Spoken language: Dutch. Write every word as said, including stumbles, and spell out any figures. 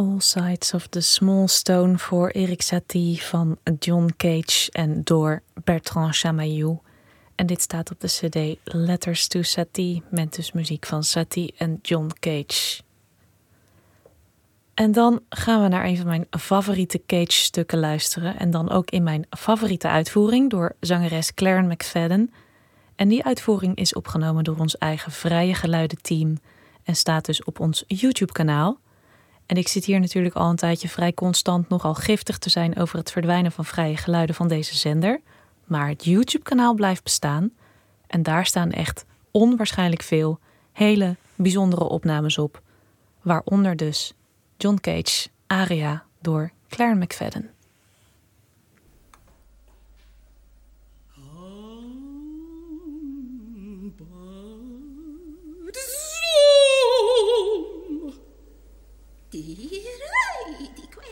All Sides of the Small Stone voor Erik Satie van John Cage en door Bertrand Chamayou. En dit staat op de cd Letters to Satie, met dus muziek van Satie en John Cage. En dan gaan we naar een van mijn favoriete Cage-stukken luisteren. En dan ook in mijn favoriete uitvoering door zangeres Claire McFadden. En die uitvoering is opgenomen door ons eigen Vrije Geluiden team en staat dus op ons YouTube-kanaal. En ik zit hier natuurlijk al een tijdje vrij constant nogal giftig te zijn over het verdwijnen van vrije geluiden van deze zender. Maar het YouTube-kanaal blijft bestaan. En daar staan echt onwaarschijnlijk veel hele bijzondere opnames op. Waaronder dus John Cage, Aria door Claire McFadden. Di rai di quel